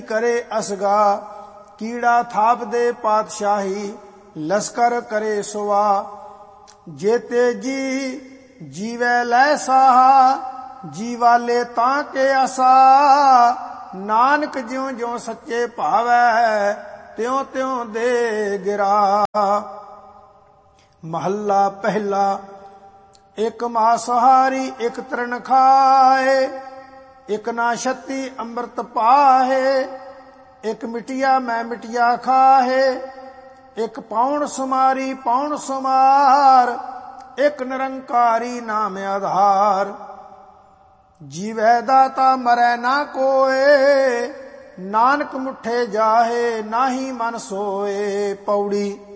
करे असगा, कीड़ा थाप दे पातशाही, लश्कर करे सुवा। जेते जी जीवै लै साहा, जीवा ले तां के असा। नानक ज्यों ज्यों सच्चे भावै, त्यों त्यों दे गिरा। महला पहला। एक मांसाहारी एक तृण खाए, एक ना छत्ती अमृत पाहे। एक मिटिया मैं मिटिया खाहे, एक पाउण सुमारी पाउण सुमार। एक निरंकारी नाम आधार। जीवै दाता मरै ना कोए, नानक मुठे जाहे नाही मन सोए। पौड़ी।